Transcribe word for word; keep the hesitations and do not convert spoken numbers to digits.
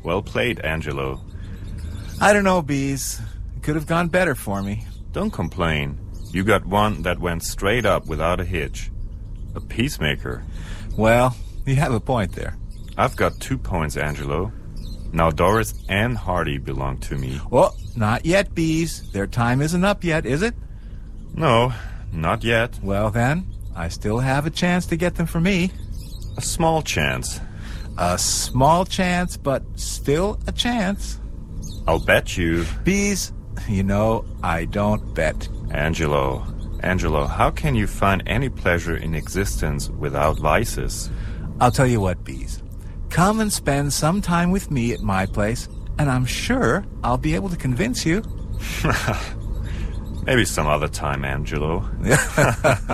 Well played, Angelo. I don't know, Bees. It could have gone better for me. Don't complain. You got one that went straight up without a hitch. A peacemaker. Well, you have a point there. I've got two points, Angelo. Now Doris and Hardy belong to me. Well, not yet, Bees. Their time isn't up yet, is it? No, not yet. Well, then, I still have a chance to get them for me. A small chance. A small chance, but still a chance. I'll bet you. Bees, you know, I don't bet. Angelo, Angelo, how can you find any pleasure in existence without vices? I'll tell you what, Bees. Come and spend some time with me at my place, and I'm sure I'll be able to convince you. Maybe some other time, Angelo.